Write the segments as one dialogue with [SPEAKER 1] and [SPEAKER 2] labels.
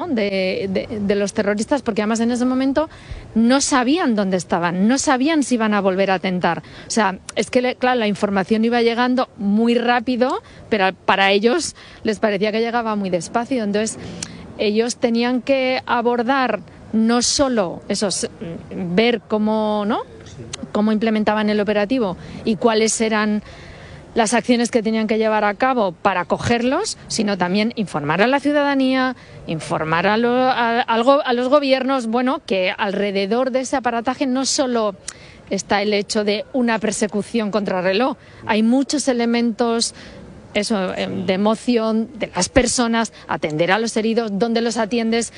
[SPEAKER 1] ¿no? de los terroristas, porque además en ese momento no sabían dónde estaban, no sabían si iban a volver a atentar. O sea, es que, claro, la información iba llegando muy rápido, pero para ellos les parecía que llegaba muy despacio. Entonces, ellos tenían que abordar no solo eso, ver cómo, ¿no? Cómo implementaban el operativo y cuáles eran las acciones que tenían que llevar a cabo para cogerlos, sino también informar a la ciudadanía, informar a los gobiernos, bueno, que alrededor de ese aparataje no solo está el hecho de una persecución contrarreloj, hay muchos elementos de emoción de las personas, atender a los heridos, dónde los atiendes,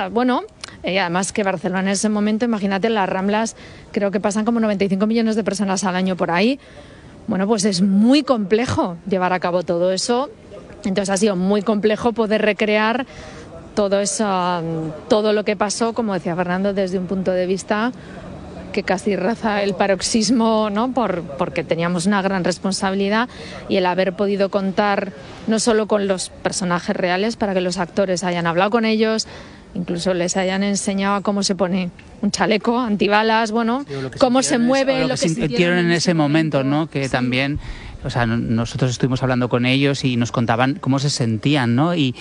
[SPEAKER 1] además que Barcelona en ese momento, imagínate, las Ramblas, creo que pasan como 95 millones de personas al año por ahí. Bueno, pues es muy complejo llevar a cabo todo eso. Entonces ha sido muy complejo poder recrear todo eso, todo lo que pasó, como decía Fernando, desde un punto de vista que casi raza el paroxismo, ¿no? Porque teníamos una gran responsabilidad, y el haber podido contar no solo con los personajes reales, para que los actores hayan hablado con ellos, incluso les hayan enseñado a cómo se pone un chaleco antibalas, bueno, cómo se mueve,
[SPEAKER 2] lo que sintieron en ese momento, ¿no? Que sí. También, o sea, nosotros estuvimos hablando con ellos y nos contaban cómo se sentían, ¿no? Y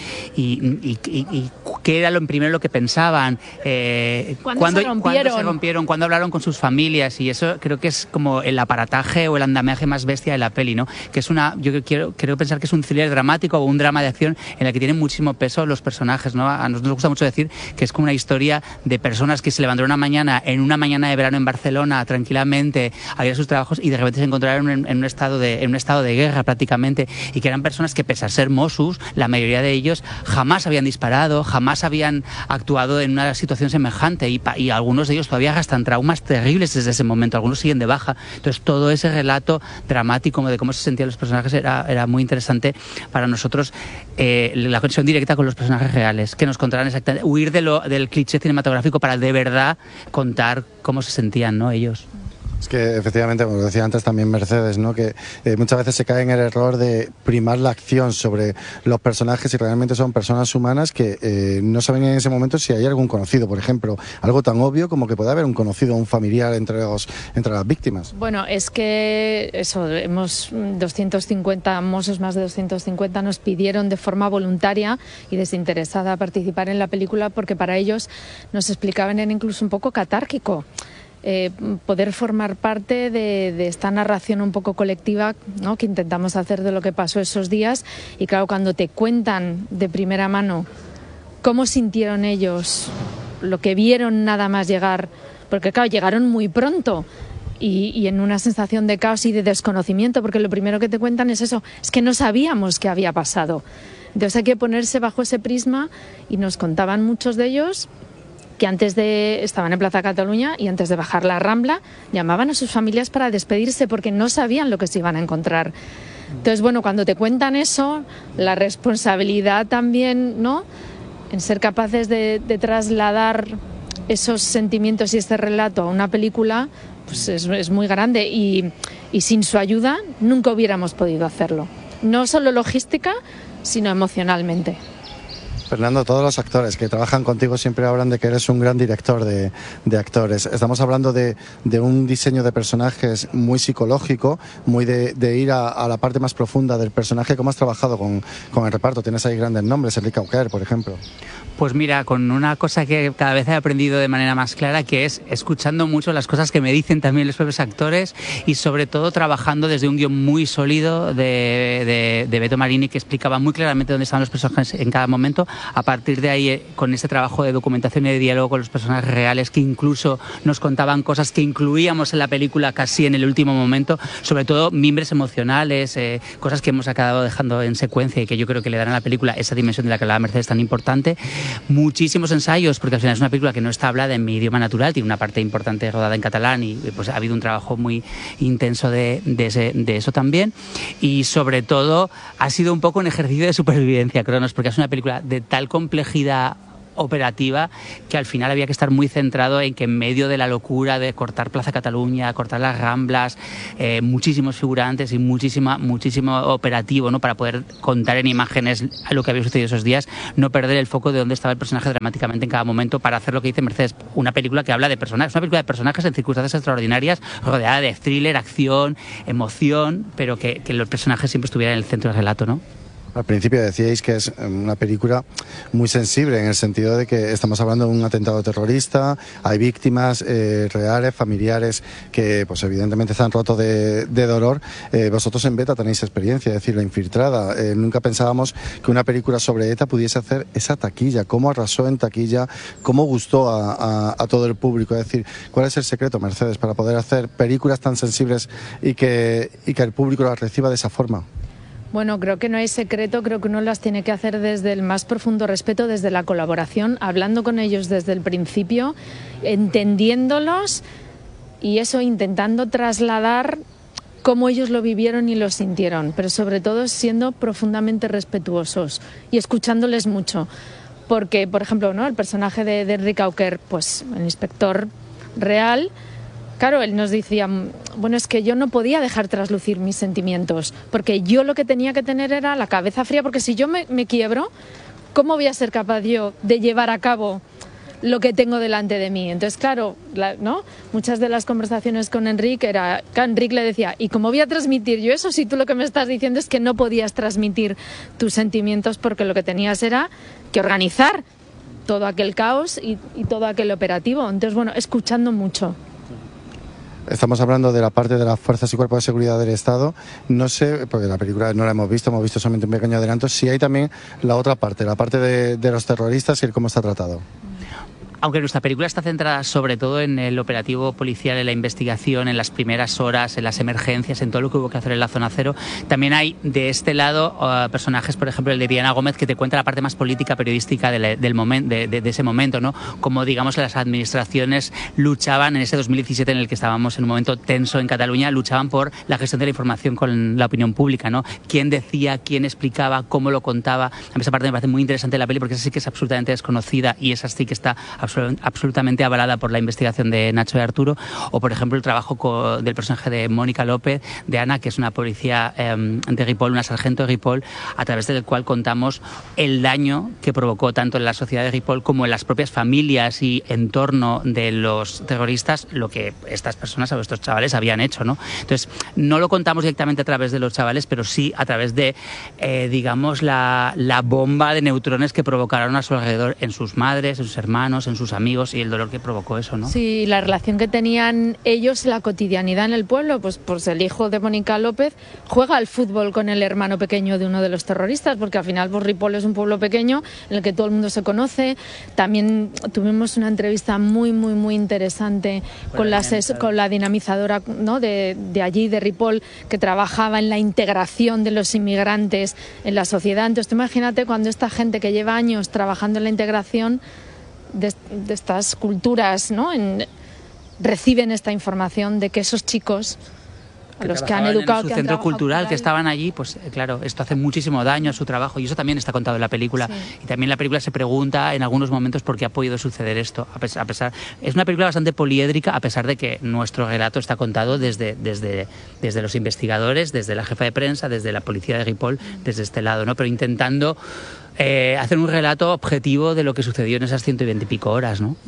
[SPEAKER 2] qué era primero lo que pensaban,
[SPEAKER 1] cuándo se
[SPEAKER 2] rompieron, cuándo hablaron con sus familias, y eso creo que es como el aparataje o el andamiaje más bestia de la peli, ¿no? Que es yo quiero pensar que es un thriller dramático o un drama de acción en el que tienen muchísimo peso los personajes, ¿no? A nosotros nos gusta mucho decir que es como una historia de personas que se levantaron en una mañana de verano en Barcelona, tranquilamente, a ir a sus trabajos, y de repente se encontraron en un estado de guerra prácticamente, y que eran personas que, pese a ser Mossos, la mayoría de ellos jamás habían disparado, jamás habían actuado en una situación semejante, y algunos de ellos todavía gastan traumas terribles desde ese momento, algunos siguen de baja. Entonces todo ese relato dramático de cómo se sentían los personajes era muy interesante para nosotros, la conexión directa con los personajes reales, que nos contaran exactamente, huir del cliché cinematográfico para de verdad contar cómo se sentían, ¿no? Ellos.
[SPEAKER 3] Es que efectivamente, como decía antes también Mercedes, ¿no? Que muchas veces se cae en el error de primar la acción sobre los personajes, y realmente son personas humanas que no saben en ese momento si hay algún conocido, por ejemplo, algo tan obvio como que puede haber un conocido, un familiar entre las víctimas.
[SPEAKER 1] Bueno, es que eso, hemos 250 Mossos, más de 250, nos pidieron de forma voluntaria y desinteresada participar en la película, porque para ellos, nos explicaban, era incluso un poco catárquico. Poder formar parte de esta narración un poco colectiva, ¿no? Que intentamos hacer de lo que pasó esos días. Y claro, cuando te cuentan de primera mano cómo sintieron ellos, lo que vieron nada más llegar, porque claro, llegaron muy pronto y en una sensación de caos y de desconocimiento, porque lo primero que te cuentan es eso, es que no sabíamos qué había pasado. Entonces hay que ponerse bajo ese prisma, y nos contaban muchos de ellos que estaban en Plaza Cataluña, y antes de bajar la Rambla llamaban a sus familias para despedirse, porque no sabían lo que se iban a encontrar. Entonces, bueno, cuando te cuentan eso, la responsabilidad también, ¿no?, en ser capaces de trasladar esos sentimientos y este relato a una película, pues es muy grande, y sin su ayuda nunca hubiéramos podido hacerlo. No solo logística, sino emocionalmente.
[SPEAKER 3] Fernando, todos los actores que trabajan contigo siempre hablan de que eres un gran director de actores. Estamos hablando de un diseño de personajes muy psicológico, muy de ir a la parte más profunda del personaje. ¿Cómo has trabajado con el reparto? Tienes ahí grandes nombres, Enrique Auquer, por ejemplo.
[SPEAKER 2] Pues mira, con una cosa que cada vez he aprendido de manera más clara, que es escuchando mucho las cosas que me dicen también los propios actores, y sobre todo trabajando desde un guión muy sólido de Beto Marini, que explicaba muy claramente dónde estaban los personajes en cada momento. A partir de ahí, con este trabajo de documentación y de diálogo con los personajes reales, que incluso nos contaban cosas que incluíamos en la película casi en el último momento, sobre todo mimbres emocionales, cosas que hemos acabado dejando en secuencia y que yo creo que le dan a la película esa dimensión de la que hablaba Mercedes tan importante. Muchísimos ensayos, porque al final es una película que no está hablada en mi idioma natural, tiene una parte importante rodada en catalán, y pues ha habido un trabajo muy intenso de eso también. Y sobre todo ha sido un poco un ejercicio de supervivencia, Cronos, porque es una película de tal complejidad operativa que al final había que estar muy centrado en que en medio de la locura de cortar Plaza Cataluña, cortar las Ramblas, muchísimos figurantes y muchísimo operativo, ¿no?, para poder contar en imágenes lo que había sucedido esos días, no perder el foco de dónde estaba el personaje dramáticamente en cada momento para hacer lo que dice Mercedes, una película que habla de personajes, una película de personajes en circunstancias extraordinarias, rodeada de thriller, acción, emoción, pero que los personajes siempre estuvieran en el centro del relato, ¿no?
[SPEAKER 3] Al principio decíais que es una película muy sensible en el sentido de que estamos hablando de un atentado terrorista, hay víctimas reales, familiares que pues evidentemente están rotos de dolor. Vosotros en Beta tenéis experiencia, es decir, La Infiltrada. Nunca pensábamos que una película sobre ETA pudiese hacer esa taquilla, cómo arrasó en taquilla, cómo gustó a todo el público. Es decir, ¿cuál es el secreto, Mercedes, para poder hacer películas tan sensibles y que el público las reciba de esa forma?
[SPEAKER 1] Bueno, creo que no hay secreto, creo que uno las tiene que hacer desde el más profundo respeto, desde la colaboración, hablando con ellos desde el principio, entendiéndolos y eso, intentando trasladar cómo ellos lo vivieron y lo sintieron, pero sobre todo siendo profundamente respetuosos y escuchándoles mucho. Porque, por ejemplo, ¿no?, el personaje de Enrique Auquer, pues el inspector real, claro, él nos decía, bueno, es que yo no podía dejar traslucir mis sentimientos, porque yo lo que tenía que tener era la cabeza fría, porque si yo me quiebro, ¿cómo voy a ser capaz yo de llevar a cabo lo que tengo delante de mí? Entonces, claro, ¿no?, muchas de las conversaciones con Enrique Enrique le decía, ¿y cómo voy a transmitir yo eso si tú lo que me estás diciendo es que no podías transmitir tus sentimientos porque lo que tenías era que organizar todo aquel caos y todo aquel operativo? Entonces, bueno, escuchando mucho.
[SPEAKER 3] Estamos hablando de la parte de las fuerzas y cuerpos de seguridad del Estado. No sé, porque la película no la hemos visto solamente un pequeño adelanto, si hay también la otra parte, la parte de los terroristas y el cómo está tratado.
[SPEAKER 2] Aunque nuestra película está centrada sobre todo en el operativo policial, en la investigación, en las primeras horas, en las emergencias, en todo lo que hubo que hacer en la zona cero, también hay de este lado personajes, por ejemplo el de Viana Gómez, que te cuenta la parte más política, periodística de ese momento, ¿no? Como, digamos, las administraciones luchaban en ese 2017 en el que estábamos en un momento tenso en Cataluña, luchaban por la gestión de la información con la opinión pública, ¿no? Quién decía, quién explicaba, cómo lo contaba. A mí esa parte me parece muy interesante de la peli porque esa sí que es absolutamente desconocida y esa sí que está absolutamente avalada por la investigación de Nacho y Arturo, o por ejemplo el trabajo del personaje de Mónica López, de Ana, que es una policía de Ripoll, una sargento de Ripoll, a través del cual contamos el daño que provocó tanto en la sociedad de Ripoll como en las propias familias y entorno de los terroristas, lo que estas personas o estos chavales habían hecho, ¿no? Entonces, no lo contamos directamente a través de los chavales, pero sí a través de, digamos, la bomba de neutrones que provocaron a su alrededor, en sus madres, en sus hermanos, en sus amigos, y el dolor que provocó eso, ¿no?
[SPEAKER 1] Sí, la relación que tenían ellos, la cotidianidad en el pueblo, pues el hijo de Mónica López juega al fútbol con el hermano pequeño de uno de los terroristas, porque al final pues, Ripoll es un pueblo pequeño en el que todo el mundo se conoce. También tuvimos una entrevista muy interesante con la dinamizadora, ¿no?, de allí, de Ripoll, que trabajaba en la integración de los inmigrantes en la sociedad. Entonces, tú imagínate cuando esta gente que lleva años trabajando en la integración de estas culturas, ¿no?, reciben esta información de que esos chicos a los que han educado,
[SPEAKER 2] en su centro cultural, que estaban allí, pues claro, esto hace muchísimo daño a su trabajo y eso también está contado en la película. Sí. Y también la película se pregunta en algunos momentos por qué ha podido suceder esto. A pesar, es una película bastante poliédrica, a pesar de que nuestro relato está contado desde los investigadores, desde la jefa de prensa, desde la policía de Ripoll, desde este lado, ¿no? Pero intentando hacer un relato objetivo de lo que sucedió en esas 120 y pico horas, ¿no?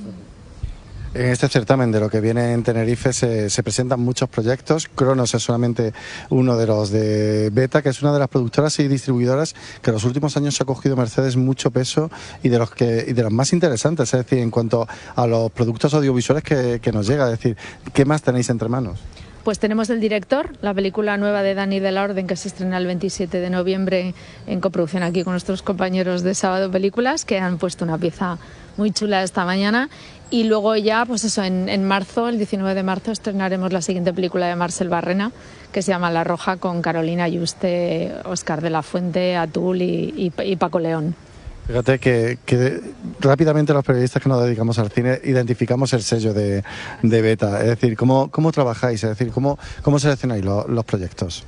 [SPEAKER 3] En este certamen de lo que viene en Tenerife se presentan muchos proyectos. Cronos es solamente uno de los de Beta, que es una de las productoras y distribuidoras que en los últimos años ha cogido Mercedes mucho peso y de los más interesantes, es decir, en cuanto a los productos audiovisuales que nos llega. Es decir, ¿qué más tenéis entre manos?
[SPEAKER 1] Pues tenemos El Director, la película nueva de Dani de la Orden, que se estrena el 27 de noviembre en coproducción aquí con nuestros compañeros de Sábado Películas, que han puesto una pieza muy chula esta mañana. Y luego ya, pues eso, en marzo, el 19 de marzo, estrenaremos la siguiente película de Marcel Barrena, que se llama La Roja, con Carolina Yuste, Óscar de la Fuente, Atul y Paco León.
[SPEAKER 3] Fíjate que rápidamente los periodistas que nos dedicamos al cine identificamos el sello de Beta. Es decir, ¿cómo trabajáis? Es decir, ¿cómo seleccionáis los proyectos?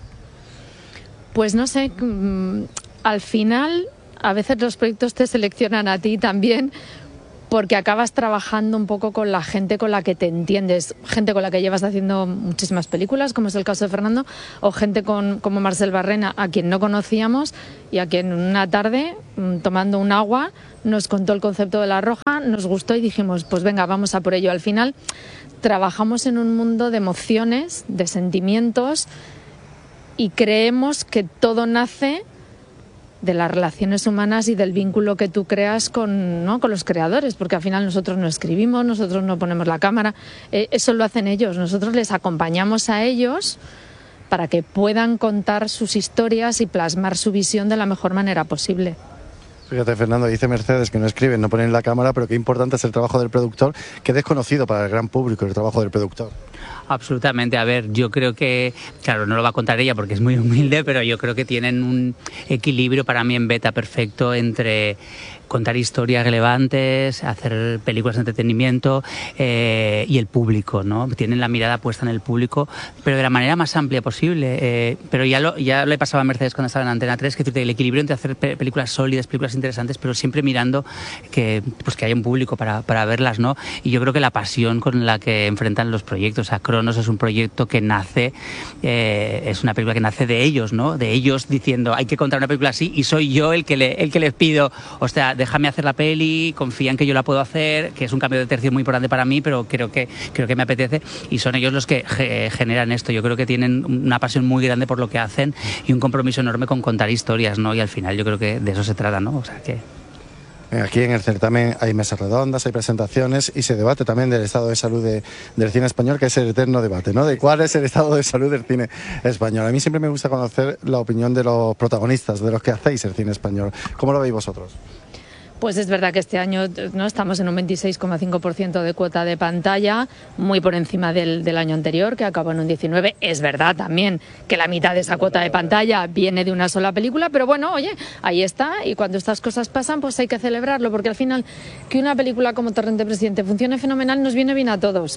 [SPEAKER 1] Pues no sé, al final a veces los proyectos te seleccionan a ti también, porque acabas trabajando un poco con la gente con la que te entiendes, gente con la que llevas haciendo muchísimas películas, como es el caso de Fernando, o gente como Marcel Barrena, a quien no conocíamos y a quien una tarde, tomando un agua, nos contó el concepto de La Roja, nos gustó y dijimos, pues venga, vamos a por ello. Al final trabajamos en un mundo de emociones, de sentimientos, y creemos que todo nace de las relaciones humanas y del vínculo que tú creas con los creadores, porque al final nosotros no escribimos, nosotros no ponemos la cámara, eso lo hacen ellos, nosotros les acompañamos a ellos para que puedan contar sus historias y plasmar su visión de la mejor manera posible.
[SPEAKER 3] Fíjate, Fernando, dice Mercedes que no escriben, no ponen la cámara, pero qué importante es el trabajo del productor, que es desconocido para el gran público el trabajo del productor.
[SPEAKER 2] Absolutamente. A ver, yo creo que, claro, no lo va a contar ella porque es muy humilde, pero yo creo que tienen un equilibrio para mí en Beta perfecto entre contar historias relevantes, hacer películas de entretenimiento y el público, ¿no? Tienen la mirada puesta en el público, pero de la manera más amplia posible. Pero ya le pasaba a Mercedes cuando estaba en Antena 3, que el equilibrio entre hacer películas sólidas, películas interesantes, pero siempre mirando que haya un público para verlas, ¿no? Y yo creo que la pasión con la que enfrentan los proyectos, o sea, Cronos es un proyecto que nace, es una película que nace de ellos, ¿no? De ellos diciendo, hay que contar una película así y soy yo el que les pido, o sea, déjame hacer la peli, confía en que yo la puedo hacer, que es un cambio de tercio muy importante para mí, pero creo que me apetece, y son ellos los que generan esto. Yo creo que tienen una pasión muy grande por lo que hacen y un compromiso enorme con contar historias, ¿no? Y al final yo creo que de eso se trata, ¿no? O sea que...
[SPEAKER 3] Aquí en el certamen hay mesas redondas, hay presentaciones y se debate también del estado de salud del cine español, que es el eterno debate, ¿no? De cuál es el estado de salud del cine español. A mí siempre me gusta conocer la opinión de los protagonistas, de los que hacéis el cine español. ¿Cómo lo veis vosotros?
[SPEAKER 1] Pues es verdad que este año no estamos en un 26,5% de cuota de pantalla, muy por encima del año anterior, que acabó en un 19%. Es verdad también que la mitad de esa cuota de pantalla viene de una sola película, pero bueno, oye, ahí está, y cuando estas cosas pasan, pues hay que celebrarlo, porque al final que una película como Torrente Presidente funcione fenomenal nos viene bien a todos.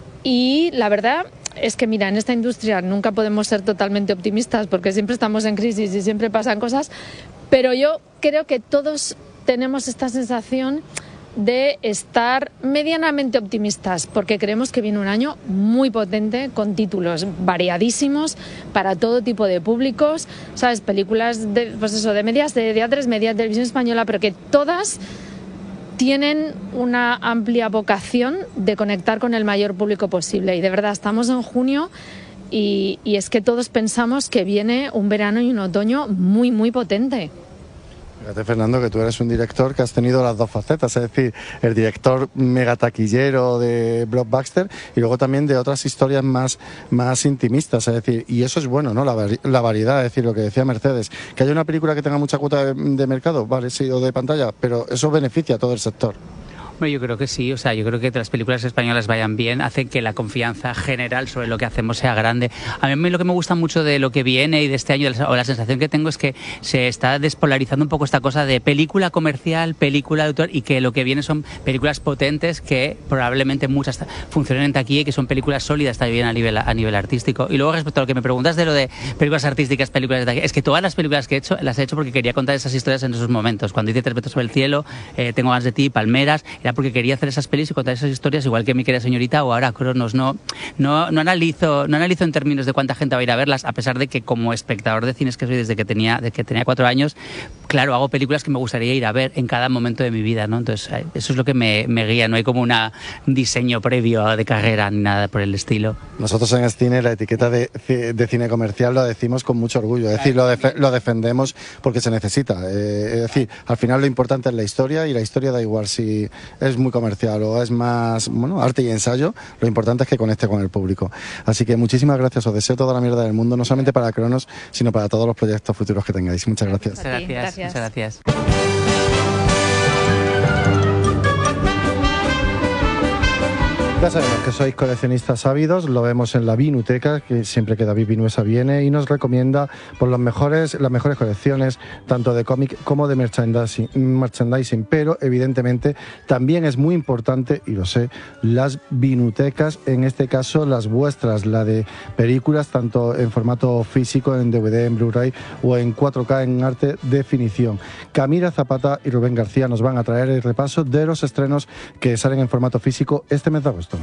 [SPEAKER 1] Y la verdad es que, mira, en esta industria nunca podemos ser totalmente optimistas, porque siempre estamos en crisis y siempre pasan cosas, pero yo creo que todos tenemos esta sensación de estar medianamente optimistas, porque creemos que viene un año muy potente, con títulos variadísimos para todo tipo de públicos, ¿sabes? Películas de medias, de A3 Media, Televisión Española, pero que todas tienen una amplia vocación de conectar con el mayor público posible. Y de verdad, estamos en junio y es que todos pensamos que viene un verano y un otoño muy, muy potente.
[SPEAKER 3] Fíjate, Fernando, que tú eres un director que has tenido las dos facetas, es decir, el director megataquillero de blockbuster y luego también de otras historias más intimistas, es decir, y eso es bueno, ¿no? La variedad, es decir, lo que decía Mercedes, que haya una película que tenga mucha cuota de mercado, vale, sí, o de pantalla, pero eso beneficia a todo el sector.
[SPEAKER 2] Bueno, yo creo que sí, o sea, yo creo que las películas españolas vayan bien, hacen que la confianza general sobre lo que hacemos sea grande. A mí lo que me gusta mucho de lo que viene y de este año, o la sensación que tengo, es que se está despolarizando un poco esta cosa de película comercial, película de autor, y que lo que viene son películas potentes que probablemente muchas funcionen en taquilla y que son películas sólidas también a nivel artístico. Y luego, respecto a lo que me preguntas de lo de películas artísticas, películas de taquilla, es que todas las películas que he hecho, las he hecho porque quería contar esas historias en esos momentos. Cuando hice 3 metros sobre el cielo, Tengo ganas de ti, Palmeras, era porque quería hacer esas pelis y contar esas historias, igual que Mi querida señorita o ahora Cronos. No analizo en términos de cuánta gente va a ir a verlas, a pesar de que como espectador de cines que soy desde que tenía 4 años, claro, hago películas que me gustaría ir a ver en cada momento de mi vida, ¿no? Entonces eso es lo que me guía, no hay como un diseño previo de carrera ni nada por el estilo.
[SPEAKER 3] Nosotros en Scene la etiqueta de cine comercial lo decimos con mucho orgullo, es decir, lo defendemos porque se necesita, es decir, al final lo importante es la historia, y la historia da igual si es muy comercial o es más, bueno, arte y ensayo, lo importante es que conecte con el público. Así que muchísimas gracias, os deseo toda la mierda del mundo, no solamente para Cronos, sino para todos los proyectos futuros que tengáis. Muchas gracias.
[SPEAKER 2] Muchas gracias.
[SPEAKER 3] Ya sabemos que sois coleccionistas ávidos, lo vemos en la Vinuteca, que siempre que David Vinuesa viene y nos recomienda por las mejores colecciones, tanto de cómic como de merchandising, pero evidentemente también es muy importante, y lo sé, las vinutecas, en este caso las vuestras, la de películas, tanto en formato físico, en DVD, en Blu-ray o en 4K en alta definición. Camila Zapata y Rubén García nos van a traer el repaso de los estrenos que salen en formato físico este mes de agosto.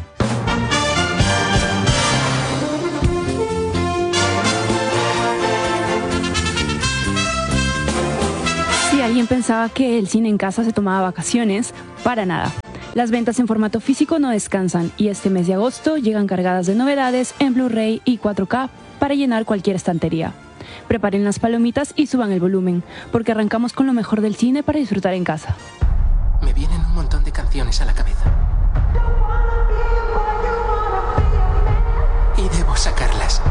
[SPEAKER 4] Si alguien pensaba que el cine en casa se tomaba vacaciones, para nada. Las ventas en formato físico no descansan y este mes de agosto llegan cargadas de novedades en Blu-ray y 4K para llenar cualquier estantería. Preparen las palomitas y suban el volumen, porque arrancamos con lo mejor del cine para disfrutar en casa.
[SPEAKER 5] Me vienen un montón de canciones a la cabeza. Y debo sacarlas.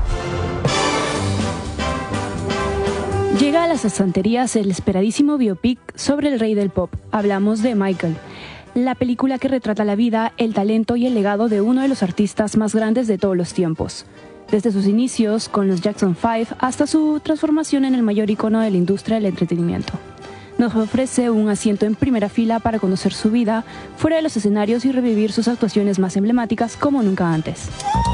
[SPEAKER 4] Llega a las estanterías el esperadísimo biopic sobre el rey del pop. Hablamos de Michael, la película que retrata la vida, el talento y el legado de uno de los artistas más grandes de todos los tiempos. Desde sus inicios con los Jackson 5 hasta su transformación en el mayor icono de la industria del entretenimiento. Nos ofrece un asiento en primera fila para conocer su vida fuera de los escenarios y revivir sus actuaciones más emblemáticas como nunca antes.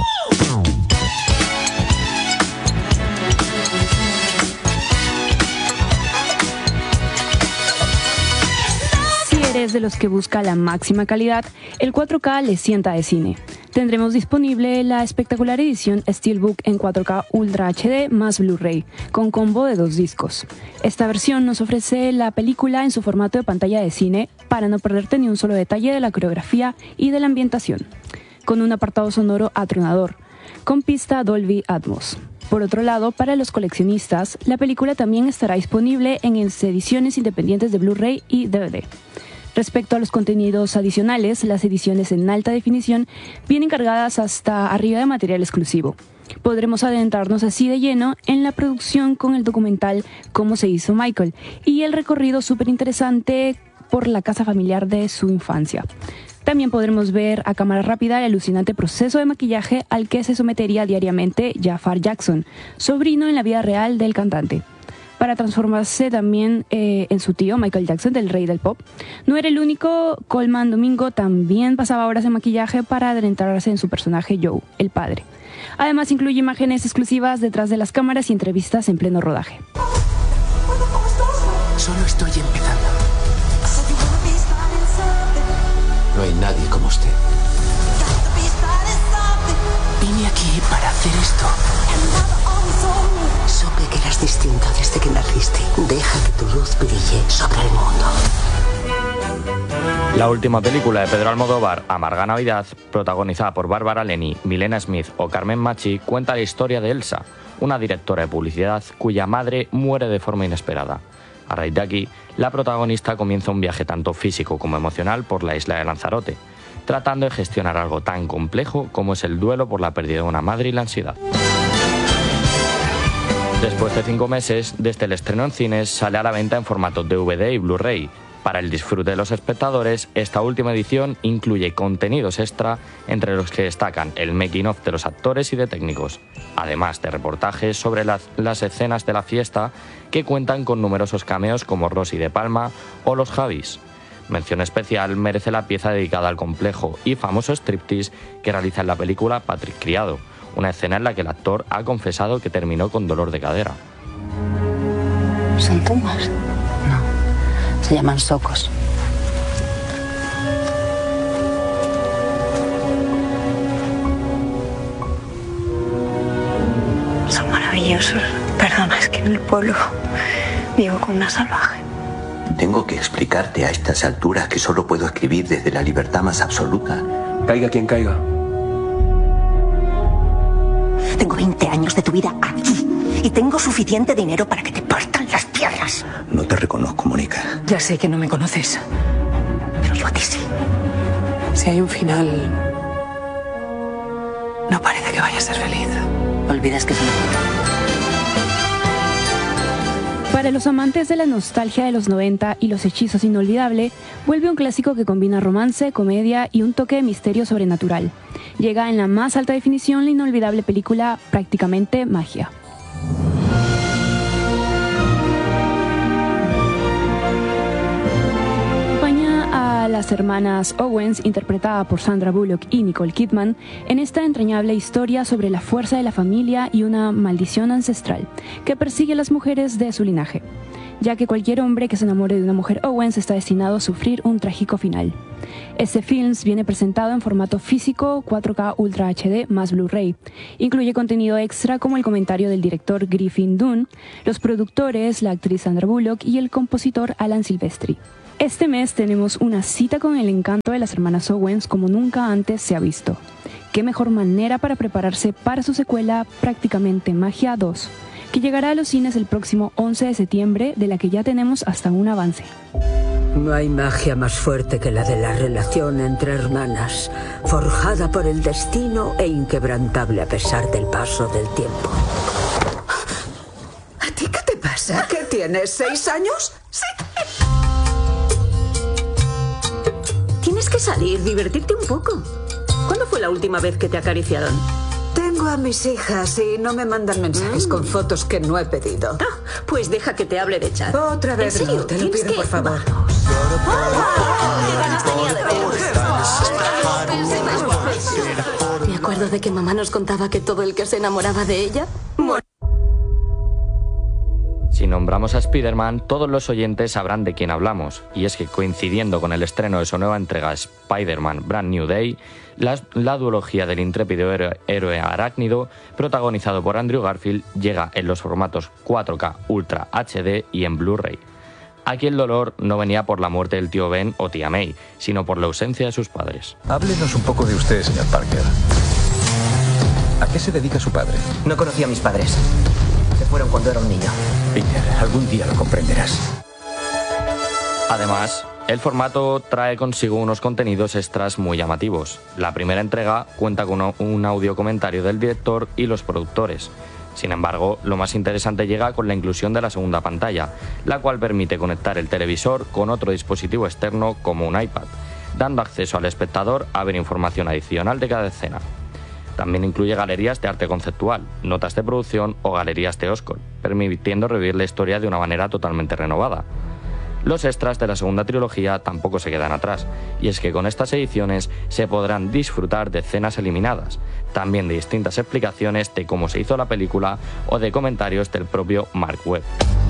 [SPEAKER 4] Si eres de los que busca la máxima calidad, el 4K le sienta de cine. Tendremos disponible la espectacular edición Steelbook en 4K Ultra HD más Blu-ray, con combo de 2 discos. Esta versión nos ofrece la película en su formato de pantalla de cine para no perderte ni un solo detalle de la coreografía y de la ambientación, con un apartado sonoro atronador, con pista Dolby Atmos. Por otro lado, para los coleccionistas, la película también estará disponible en ediciones independientes de Blu-ray y DVD. Respecto a los contenidos adicionales, las ediciones en alta definición vienen cargadas hasta arriba de material exclusivo. Podremos adentrarnos así de lleno en la producción con el documental Cómo se hizo Michael y el recorrido súper interesante por la casa familiar de su infancia. También podremos ver a cámara rápida el alucinante proceso de maquillaje al que se sometería diariamente Jafar Jackson, sobrino en la vida real del cantante, para transformarse también en su tío Michael Jackson, del rey del pop. No era el único, Colman Domingo también pasaba horas en maquillaje para adentrarse en su personaje Joe, el padre. Además incluye imágenes exclusivas detrás de las cámaras y entrevistas en pleno rodaje.
[SPEAKER 5] Solo estoy empezando. No hay nadie como usted. Vine aquí para hacer esto.
[SPEAKER 6] Supe que eras distinto desde que naciste. Deja que tu luz brille sobre el mundo.
[SPEAKER 7] La última película de Pedro Almodóvar, Amarga Navidad, protagonizada por Bárbara Leni, Milena Smith o Carmen Machi, cuenta la historia de Elsa, una directora de publicidad cuya madre muere de forma inesperada. A raíz de aquí, la protagonista comienza un viaje tanto físico como emocional por la isla de Lanzarote, tratando de gestionar algo tan complejo como es el duelo por la pérdida de una madre y la ansiedad. Después de 5 meses, desde el estreno en cines, sale a la venta en formato DVD y Blu-ray. Para el disfrute de los espectadores, esta última edición incluye contenidos extra, entre los que destacan el making of de los actores y de técnicos, además de reportajes sobre las escenas de la fiesta que cuentan con numerosos cameos como Rosy de Palma o los Javis. Mención especial merece la pieza dedicada al complejo y famoso striptease que realiza en la película Patrick Criado, una escena en la que el actor ha confesado que terminó con dolor de cadera.
[SPEAKER 6] ¿Son pumas? No, se llaman socos. Son maravillosos. Perdona, es que en el pueblo vivo con una salvaje.
[SPEAKER 8] Tengo que explicarte a estas alturas que solo puedo escribir desde la libertad más absoluta.
[SPEAKER 5] Caiga quien caiga.
[SPEAKER 6] Tengo 20 años de tu vida aquí y tengo suficiente dinero para que te partan las piernas.
[SPEAKER 8] No te reconozco, Mónica.
[SPEAKER 6] Ya sé que no me conoces, pero yo a ti sí.
[SPEAKER 9] Si hay un final, no parece que vaya a ser feliz.
[SPEAKER 6] Olvidas que es una...
[SPEAKER 4] Para los amantes de la nostalgia de los 90 y los hechizos inolvidable, vuelve un clásico que combina romance, comedia y un toque de misterio sobrenatural. Llega en la más alta definición la inolvidable película Prácticamente Magia. Acompaña a las hermanas Owens, interpretada por Sandra Bullock y Nicole Kidman, en esta entrañable historia sobre la fuerza de la familia y una maldición ancestral que persigue a las mujeres de su linaje, ya que cualquier hombre que se enamore de una mujer Owens está destinado a sufrir un trágico final. Este film viene presentado en formato físico 4K Ultra HD más Blu-ray. Incluye contenido extra como el comentario del director Griffin Dunne, los productores, la actriz Sandra Bullock y el compositor Alan Silvestri. Este mes tenemos una cita con el encanto de las hermanas Owens como nunca antes se ha visto. ¿Qué mejor manera para prepararse para su secuela Prácticamente Magia 2? Que llegará a los cines el próximo 11 de septiembre, de la que ya tenemos hasta un avance.
[SPEAKER 10] No hay magia más fuerte que la de la relación entre hermanas, forjada por el destino e inquebrantable a pesar del paso del tiempo.
[SPEAKER 11] ¿A ti qué te pasa? ¿Qué tienes, 6 años? Sí. Tienes que salir, divertirte un poco. ¿Cuándo fue la última vez que te acariciaron?
[SPEAKER 10] Tengo a mis hijas y no me mandan mensajes con fotos que no he pedido.
[SPEAKER 11] Ah, pues deja que te hable de chat.
[SPEAKER 10] Otra vez
[SPEAKER 11] ¿En serio?
[SPEAKER 10] no, te lo pido, por favor.
[SPEAKER 11] ¡Qué ganas tenía de veros! Me acuerdo de que mamá nos contaba que todo el que se enamoraba de ella moría.
[SPEAKER 7] Si nombramos a Spider-Man, todos los oyentes sabrán de quién hablamos, y es que coincidiendo con el estreno de su nueva entrega Spider-Man Brand New Day, la duología del intrépido héroe arácnido, protagonizado por Andrew Garfield, llega en los formatos 4K Ultra HD y en Blu-ray. Aquí el dolor no venía por la muerte del tío Ben o tía May, sino por la ausencia de sus padres.
[SPEAKER 12] Háblenos un poco de usted, señor Parker. ¿A qué se dedica su padre?
[SPEAKER 13] No conocí a mis padres. Se fueron cuando era un niño.
[SPEAKER 12] Peter, algún día lo comprenderás.
[SPEAKER 7] Además, el formato trae consigo unos contenidos extras muy llamativos. La primera entrega cuenta con un audio comentario del director y los productores. Sin embargo, lo más interesante llega con la inclusión de la segunda pantalla, la cual permite conectar el televisor con otro dispositivo externo como un iPad, dando acceso al espectador a ver información adicional de cada escena. También incluye galerías de arte conceptual, notas de producción o galerías de Oscar, permitiendo revivir la historia de una manera totalmente renovada. Los extras de la segunda trilogía tampoco se quedan atrás, y es que con estas ediciones se podrán disfrutar de escenas eliminadas, también de distintas explicaciones de cómo se hizo la película o de comentarios del propio Mark Webb.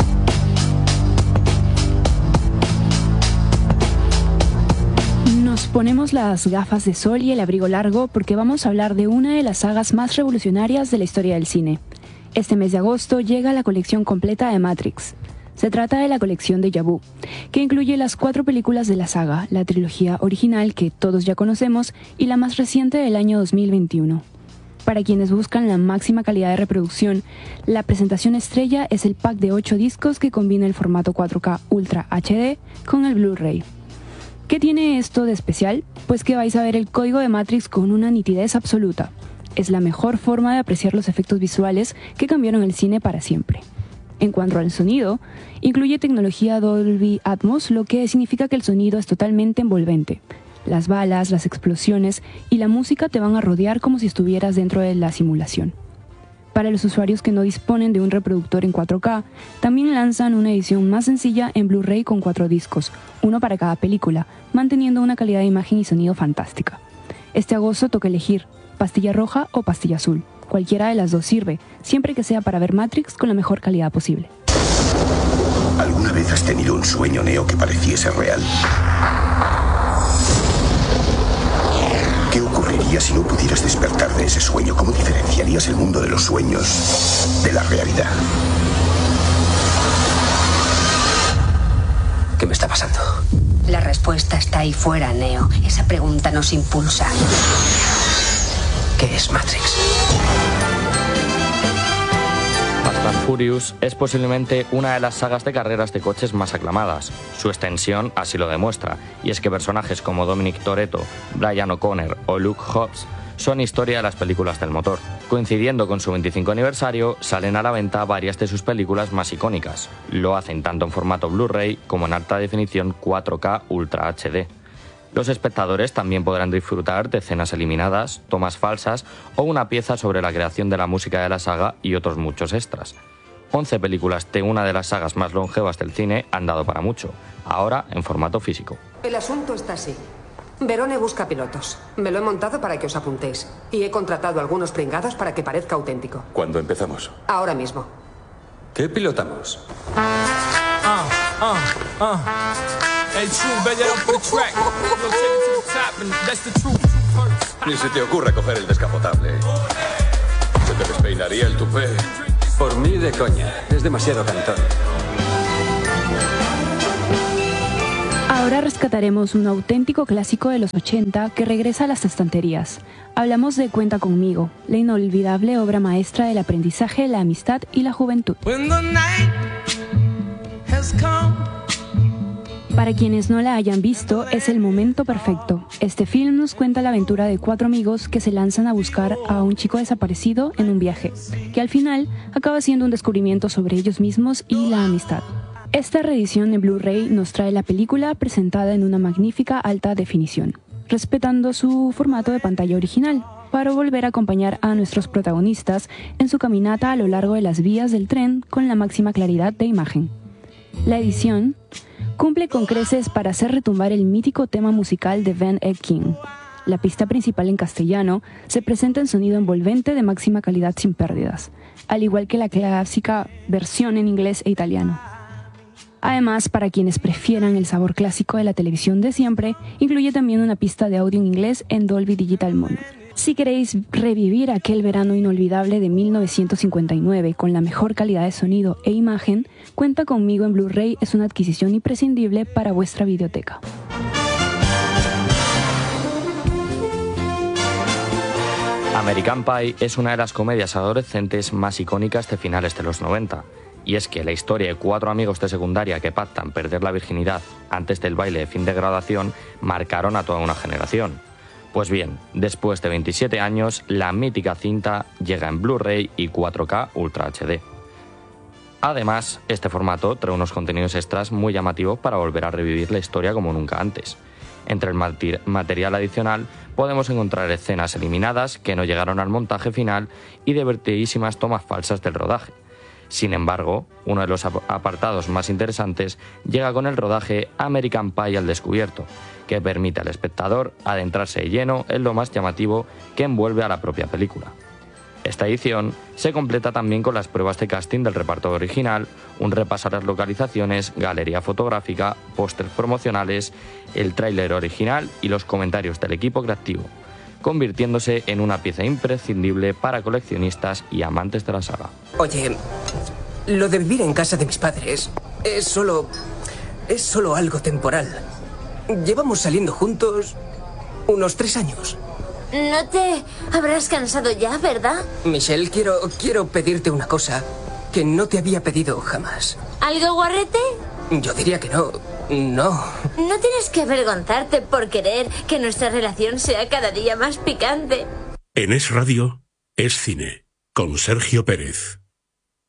[SPEAKER 4] Nos ponemos las gafas de sol y el abrigo largo porque vamos a hablar de una de las sagas más revolucionarias de la historia del cine. Este mes de agosto llega la colección completa de Matrix. Se trata de la colección Déjà Vu, que incluye las 4 películas de la saga, la trilogía original que todos ya conocemos y la más reciente del año 2021. Para quienes buscan la máxima calidad de reproducción, la presentación estrella es el pack de 8 discos que combina el formato 4K Ultra HD con el Blu-ray. ¿Qué tiene esto de especial? Pues que vais a ver el código de Matrix con una nitidez absoluta. Es la mejor forma de apreciar los efectos visuales que cambiaron el cine para siempre. En cuanto al sonido, incluye tecnología Dolby Atmos, lo que significa que el sonido es totalmente envolvente. Las balas, las explosiones y la música te van a rodear como si estuvieras dentro de la simulación. Para los usuarios que no disponen de un reproductor en 4K, también lanzan una edición más sencilla en Blu-ray con 4 discos, uno para cada película, manteniendo una calidad de imagen y sonido fantástica. Este agosto toca elegir pastilla roja o pastilla azul. Cualquiera de las dos sirve, siempre que sea para ver Matrix con la mejor calidad posible.
[SPEAKER 14] ¿Alguna vez has tenido un sueño, Neo, que pareciese real? ¿Qué ocurriría si no pudieras despertar de ese sueño? ¿Cómo diferenciarías el mundo de los sueños de la realidad?
[SPEAKER 13] ¿Qué me está pasando?
[SPEAKER 15] La respuesta está ahí fuera, Neo. Esa pregunta nos impulsa.
[SPEAKER 13] ¿Qué es Matrix?
[SPEAKER 7] Fast and Furious es posiblemente una de las sagas de carreras de coches más aclamadas. Su extensión así lo demuestra, y es que personajes como Dominic Toretto, Brian O'Connor o Luke Hobbs son historia de las películas del motor. Coincidiendo con su 25 aniversario, salen a la venta varias de sus películas más icónicas. Lo hacen tanto en formato Blu-ray como en alta definición 4K Ultra HD. Los espectadores también podrán disfrutar de escenas eliminadas, tomas falsas o una pieza sobre la creación de la música de la saga y otros muchos extras. 11 películas de una de las sagas más longevas del cine han dado para mucho, ahora en formato físico.
[SPEAKER 9] El asunto está así. Verone busca pilotos. Me lo he montado para que os apuntéis. Y he contratado a algunos pringados para que parezca auténtico.
[SPEAKER 12] ¿Cuándo empezamos?
[SPEAKER 9] Ahora mismo.
[SPEAKER 12] ¿Qué pilotamos? Ni se te ocurra coger el descapotable. Se te despeinaría el tupé.
[SPEAKER 5] Por mí de coña. Es demasiado cantón.
[SPEAKER 4] Ahora rescataremos un auténtico clásico de los 80 que regresa a las estanterías. Hablamos de Cuenta conmigo, la inolvidable obra maestra del aprendizaje, la amistad y la juventud. Para quienes no la hayan visto, es el momento perfecto. Este film nos cuenta la aventura de 4 amigos que se lanzan a buscar a un chico desaparecido en un viaje, que al final acaba siendo un descubrimiento sobre ellos mismos y la amistad. Esta reedición en Blu-ray nos trae la película presentada en una magnífica alta definición, respetando su formato de pantalla original, para volver a acompañar a nuestros protagonistas en su caminata a lo largo de las vías del tren con la máxima claridad de imagen. La edición cumple con creces para hacer retumbar el mítico tema musical de Van Eyck King. La pista principal en castellano se presenta en sonido envolvente de máxima calidad sin pérdidas, al igual que la clásica versión en inglés e italiano. Además, para quienes prefieran el sabor clásico de la televisión de siempre, incluye también una pista de audio en inglés en Dolby Digital Mono. Si queréis revivir aquel verano inolvidable de 1959 con la mejor calidad de sonido e imagen, Cuenta conmigo en Blu-ray es una adquisición imprescindible para vuestra videoteca.
[SPEAKER 7] American Pie es una de las comedias adolescentes más icónicas de finales de los 90. Y es que la historia de 4 amigos de secundaria que pactan perder la virginidad antes del baile de fin de graduación marcaron a toda una generación. Pues bien, después de 27 años, la mítica cinta llega en Blu-ray y 4K Ultra HD. Además, este formato trae unos contenidos extras muy llamativos para volver a revivir la historia como nunca antes. Entre el material adicional podemos encontrar escenas eliminadas que no llegaron al montaje final y divertidísimas tomas falsas del rodaje. Sin embargo, uno de los apartados más interesantes llega con el rodaje American Pie al descubierto, que permite al espectador adentrarse de lleno en lo más llamativo que envuelve a la propia película. Esta edición se completa también con las pruebas de casting del reparto original, un repaso a las localizaciones, galería fotográfica, pósters promocionales, el tráiler original y los comentarios del equipo creativo, convirtiéndose en una pieza imprescindible para coleccionistas y amantes de la saga.
[SPEAKER 13] Oye, lo de vivir en casa de mis padres es solo algo temporal. Llevamos saliendo juntos unos 3 años.
[SPEAKER 16] No te habrás cansado ya, ¿verdad?
[SPEAKER 13] Michelle, quiero pedirte una cosa que no te había pedido jamás.
[SPEAKER 16] ¿Algo guarrete?
[SPEAKER 13] Yo diría que no. No.
[SPEAKER 16] No tienes que avergonzarte por querer que nuestra relación sea cada día más picante.
[SPEAKER 17] En Es Radio, Es Cine, con Sergio Pérez.